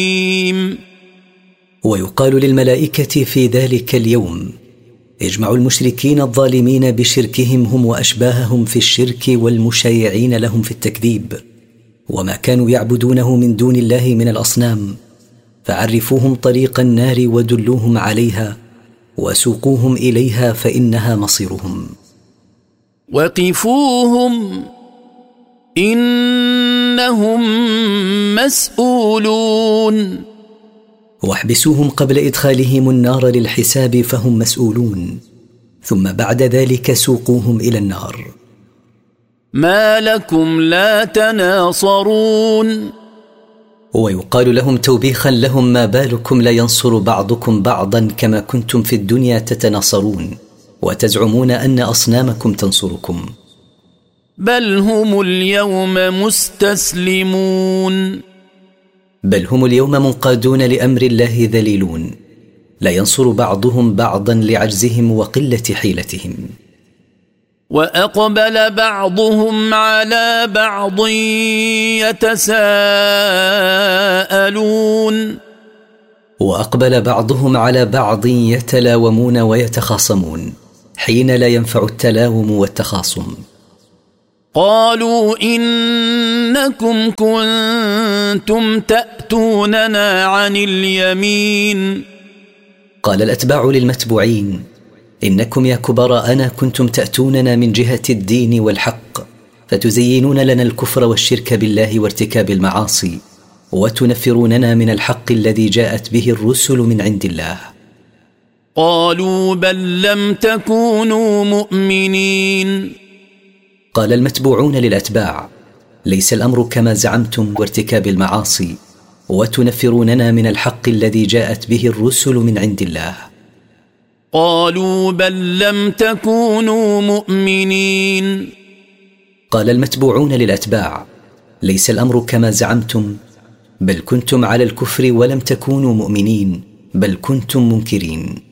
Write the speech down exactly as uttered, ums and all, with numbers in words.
ويقال للملائكة في ذلك اليوم: اجمعوا المشركين الظالمين بشركهم هم وأشباههم في الشرك والمشايعين لهم في التكذيب وما كانوا يعبدونه من دون الله من الأصنام، فعرفوهم طريق النار ودلوهم عليها وسوقوهم إليها فإنها مصيرهم. وقفوهم إنهم مسؤولون. واحبسوهم قبل إدخالهم النار للحساب فهم مسؤولون، ثم بعد ذلك سوقوهم إلى النار. ما لكم لا تناصرون. ويقال لهم توبيخا لهم: ما بالكم لا ينصر بعضكم بعضا كما كنتم في الدنيا تتناصرون وتزعمون أن أصنامكم تنصركم. بل هم اليوم مستسلمون. بل هم اليوم منقادون لأمر الله ذليلون، لا ينصر بعضهم بعضا لعجزهم وقلة حيلتهم. وأقبل بعضهم على بعض يتساءلون. وأقبل بعضهم على بعض يتلاومون ويتخاصمون حين لا ينفع التلاوم والتخاصم. قالوا إنكم كنتم تأتوننا عن اليمين. قال الأتباع للمتبوعين: إنكم يا كبراءنا كنتم تأتوننا من جهة الدين والحق، فتزينون لنا الكفر والشرك بالله وارتكاب المعاصي، وتنفروننا من الحق الذي جاءت به الرسل من عند الله. قالوا بل لم تكونوا مؤمنين. قال المتبوعون للأتباع: ليس الأمر كما زعمتم وارتكاب المعاصي، وتنفروننا من الحق الذي جاءت به الرسل من عند الله. قالوا بل لم تكونوا مؤمنين. قال المتبوعون للأتباع: ليس الأمر كما زعمتم، بل كنتم على الكفر ولم تكونوا مؤمنين، بل كنتم منكرين.